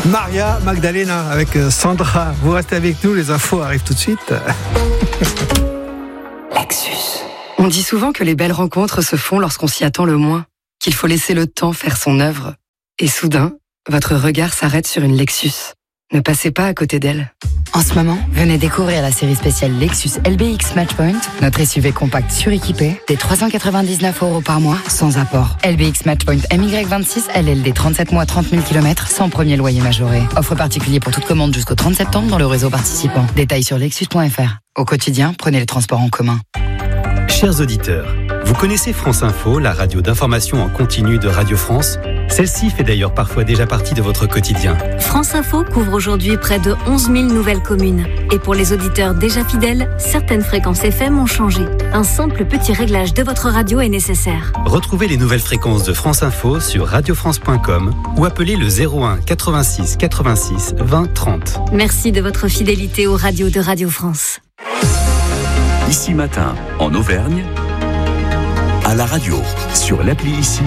Maria Magdalena avec Sandra. Vous restez avec nous, les infos arrivent tout de suite. Lexus. On dit souvent que les belles rencontres se font lorsqu'on s'y attend le moins, qu'il faut laisser le temps faire son œuvre. Et soudain, votre regard s'arrête sur une Lexus. Ne passez pas à côté d'elle. En ce moment, venez découvrir la série spéciale Lexus LBX Matchpoint, notre SUV compact suréquipé, des 399 € par mois, sans apport. LBX Matchpoint MY26, LLD 37 mois, 30 000 km, sans premier loyer majoré. Offre particulier pour toute commande jusqu'au 30 septembre dans le réseau participant. Détails sur lexus.fr. Au quotidien, prenez les transports en commun. Chers auditeurs, vous connaissez France Info, la radio d'information en continu de Radio France ? Celle-ci fait d'ailleurs parfois déjà partie de votre quotidien. France Info couvre aujourd'hui près de 11 000 nouvelles communes. Et pour les auditeurs déjà fidèles, certaines fréquences FM ont changé. Un simple petit réglage de votre radio est nécessaire. Retrouvez les nouvelles fréquences de France Info sur radiofrance.com ou appelez le 01 86 86 20 30. Merci de votre fidélité aux radios de Radio France. Ici Matin, en Auvergne, à la radio, sur l'appli Ici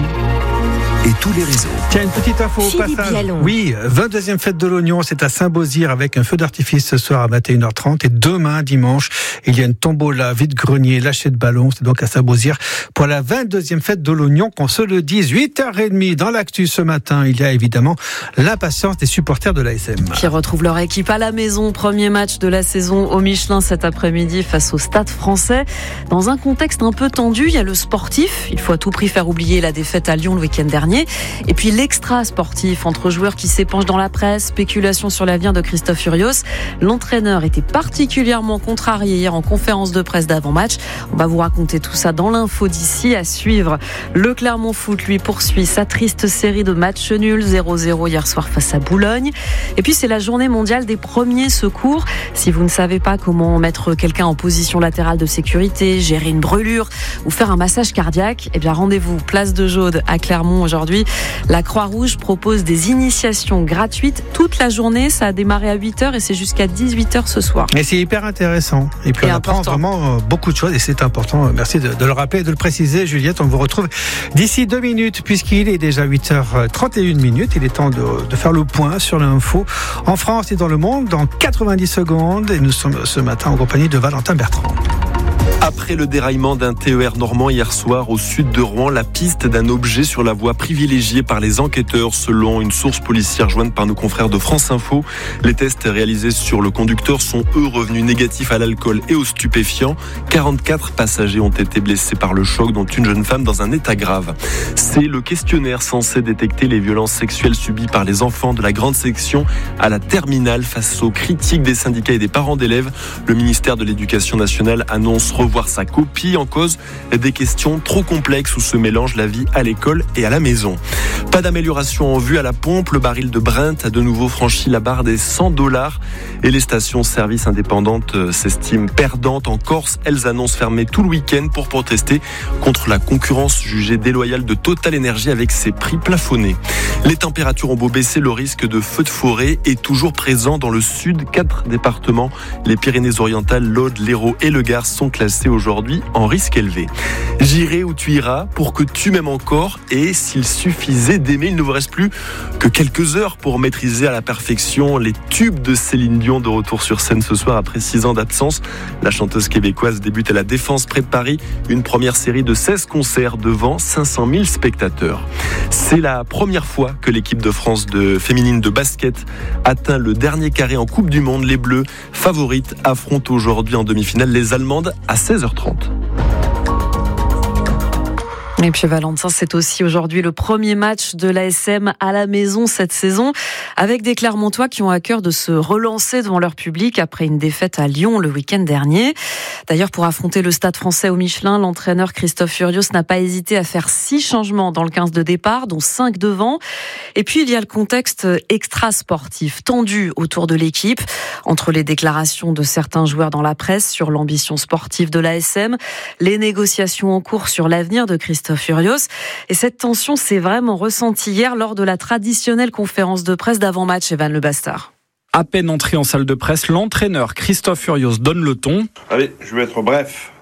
et tous les réseaux. Tiens, une petite info au passage. Bialon. Oui, 22e fête de l'oignon, c'est à Saint-Beauzire avec un feu d'artifice ce soir à 21h30 et demain, dimanche, il y a une tombola, vide-grenier, lâcher de ballon, c'est donc à Saint-Beauzire pour la 22e fête de l'oignon, qu'on se le dise. 8h30 dans l'actu ce matin, il y a évidemment l'impatience des supporters de l'ASM. Qui retrouvent leur équipe à la maison. Premier match de la saison au Michelin cet après-midi face au Stade Français. Dans un contexte un peu tendu, il y a le sportif. Il faut à tout prix faire oublier la défaite à Lyon le week-end dernier. Et puis l'extra sportif entre joueurs qui s'épanchent dans la presse, spéculation sur l'avenir de Christophe Furios. L'entraîneur était particulièrement contrarié hier en conférence de presse d'avant-match. On va vous raconter tout ça dans l'info d'ici à suivre. Le Clermont Foot, lui, poursuit sa triste série de matchs nuls, 0-0 hier soir face à Boulogne. Et puis c'est la journée mondiale des premiers secours. Si vous ne savez pas comment mettre quelqu'un en position latérale de sécurité, gérer une brûlure ou faire un massage cardiaque, eh bien rendez-vous place de Jaude à Clermont aujourd'hui. La Croix-Rouge propose des initiations gratuites toute la journée. Ça a démarré à 8h et c'est jusqu'à 18h ce soir. Et c'est hyper intéressant. Et puis on apprend vraiment beaucoup de choses et c'est important. Merci de le rappeler et de le préciser, Juliette. On vous retrouve d'ici 2 minutes puisqu'il est déjà 8h31. Il est temps de faire le point sur l'info en France et dans le monde dans 90 secondes. Et nous sommes ce matin en compagnie de Valentin Bertrand. Après le déraillement d'un TER normand hier soir au sud de Rouen, la piste d'un objet sur la voie privilégiée par les enquêteurs selon une source policière jointe par nos confrères de France Info. Les tests réalisés sur le conducteur sont eux revenus négatifs à l'alcool et aux stupéfiants. 44 passagers ont été blessés par le choc, dont une jeune femme dans un état grave. C'est le questionnaire censé détecter les violences sexuelles subies par les enfants de la grande section à la terminale. Face aux critiques des syndicats et des parents d'élèves, le ministère de l'Éducation nationale annonce revoir sa copie. En cause des questions trop complexes où se mélange la vie à l'école et à la maison. Pas d'amélioration en vue à la pompe. Le baril de Brent a de nouveau franchi la barre des $100 et les stations-service indépendantes s'estiment perdantes. En Corse, elles annoncent fermer tout le week-end pour protester contre la concurrence jugée déloyale de Total Energy avec ses prix plafonnés. Les températures ont beau baisser, le risque de feux de forêt est toujours présent dans le sud. 4 départements, les Pyrénées-Orientales, l'Aude, l'Hérault et le Gard, sont classés aujourd'hui en risque élevé. J'irai où tu iras pour que tu m'aimes encore, et s'il suffisait d'aimer, il ne vous reste plus que quelques heures pour maîtriser à la perfection les tubes de Céline Dion, de retour sur scène ce soir après 6 ans d'absence. La chanteuse québécoise débute à la Défense près de Paris, une première série de 16 concerts devant 500 000 spectateurs. C'est la première fois que l'équipe de France féminine de basket atteint le dernier carré en Coupe du Monde. Les Bleus, favorites, affrontent aujourd'hui en demi-finale les Allemandes à 16h30. Et puis Valentin, c'est aussi aujourd'hui le premier match de l'ASM à la maison cette saison, avec des Clermontois qui ont à cœur de se relancer devant leur public après une défaite à Lyon le week-end dernier. D'ailleurs, pour affronter le Stade Français au Michelin, l'entraîneur Christophe Furios n'a pas hésité à faire 6 changements dans le 15 de départ, dont 5 devant. Et puis il y a le contexte extra-sportif tendu autour de l'équipe, entre les déclarations de certains joueurs dans la presse sur l'ambition sportive de l'ASM, les négociations en cours sur l'avenir de Christophe Furios. Et cette tension s'est vraiment ressentie hier lors de la traditionnelle conférence de presse d'avant-match, Evan Le Bastard. À peine entré en salle de presse, l'entraîneur Christophe Furios donne le ton. Allez, je vais être bref.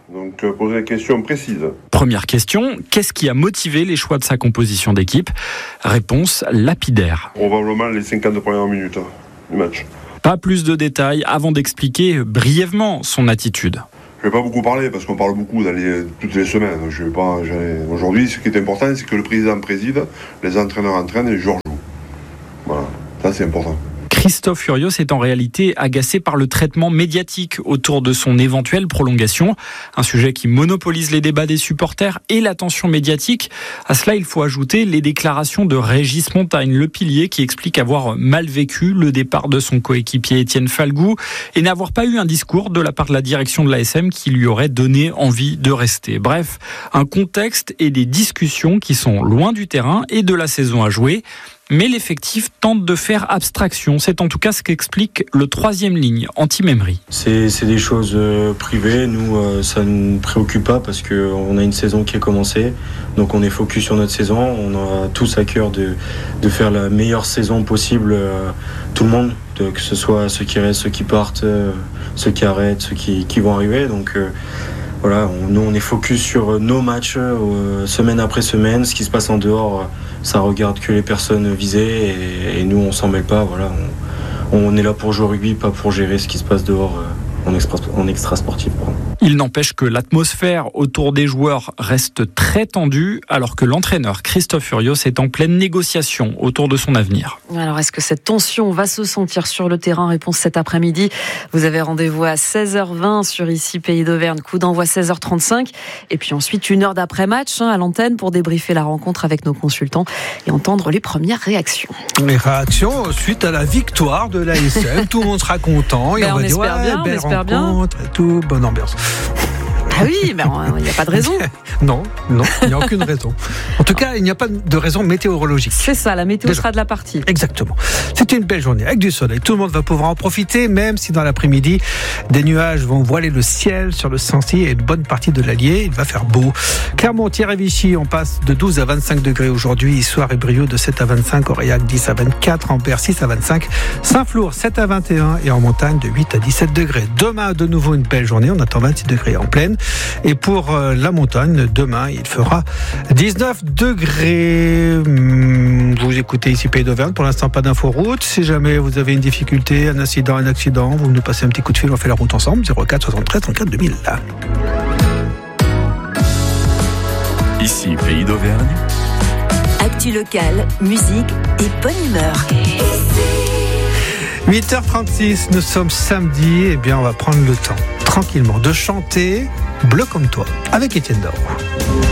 Donc poser des questions précises. Première question, qu'est-ce qui a motivé les choix de sa composition d'équipe ? Réponse lapidaire. Probablement les 50 premières minutes du match. Pas plus de détails avant d'expliquer brièvement son attitude. Je ne vais pas beaucoup parler parce qu'on parle beaucoup toutes les semaines. Aujourd'hui, ce qui est important, c'est que le président préside, les entraîneurs entraînent et les joueurs jouent. Voilà, ça c'est important. Christophe Furios est en réalité agacé par le traitement médiatique autour de son éventuelle prolongation. Un sujet qui monopolise les débats des supporters et l'attention médiatique. À cela, il faut ajouter les déclarations de Régis Montagne, le pilier, qui explique avoir mal vécu le départ de son coéquipier Étienne Falgoux et n'avoir pas eu un discours de la part de la direction de l'ASM qui lui aurait donné envie de rester. Bref, un contexte et des discussions qui sont loin du terrain et de la saison à jouer. Mais l'effectif tente de faire abstraction. C'est en tout cas ce qu'explique le troisième ligne, Anti-Memery. C'est des choses privées. Nous, ça ne nous préoccupe pas parce qu'on a une saison qui est commencée. Donc on est focus sur notre saison. On a tous à cœur de faire la meilleure saison possible. Tout le monde, que ce soit ceux qui restent, ceux qui partent, ceux qui arrêtent, ceux qui vont arriver. Donc voilà, nous on est focus sur nos matchs semaine après semaine. Ce qui se passe en dehors, ça regarde que les personnes visées et nous on s'en mêle pas. Voilà, on est là pour jouer au rugby, pas pour gérer ce qui se passe dehors en extra sportif. Il n'empêche que l'atmosphère autour des joueurs reste très tendue alors que l'entraîneur Christophe Furios est en pleine négociation autour de son avenir. Alors est-ce que cette tension va se sentir sur le terrain ? Réponse cet après-midi. Vous avez rendez-vous à 16h20 sur ici Pays d'Auvergne, coup d'envoi 16h35 et puis ensuite 1 heure d'après-match à l'antenne pour débriefer la rencontre avec nos consultants et entendre les premières réactions. Les réactions suite à la victoire de l'ASM, tout le monde sera content et on va dire belle rencontre et tout, bonne ambiance. Ah oui, mais il n'y a pas de raison. Non, il n'y a aucune raison. En tout cas, il n'y a pas de raison météorologique. C'est ça, la météo sera de la partie. Exactement. C'est une belle journée avec du soleil. Tout le monde va pouvoir en profiter, même si dans l'après-midi, des nuages vont voiler le ciel sur le Sancy et une bonne partie de l'Allier. Il va faire beau. Clermont-Vichy, on passe de 12 à 25 degrés aujourd'hui. Issoire et Brioude de 7 à 25. Aurillac 10 à 24. Ampère 6 à 25. Saint-Flour 7 à 21. Et en montagne de 8 à 17 degrés. Demain, de nouveau une belle journée. On attend 26 degrés en plaine. Et pour la montagne, demain, il fera 19 degrés. Vous écoutez ici Pays d'Auvergne. Pour l'instant, pas d'info route. Si jamais vous avez une difficulté, un accident, vous nous passez un petit coup de fil, on fait la route ensemble. 04 73 34 2000. Ici Pays d'Auvergne. Actu locale, musique et bonne humeur. 8h36, nous sommes samedi. Eh bien, on va prendre le temps, tranquillement, de chanter Bleu comme toi, avec Étienne Daou.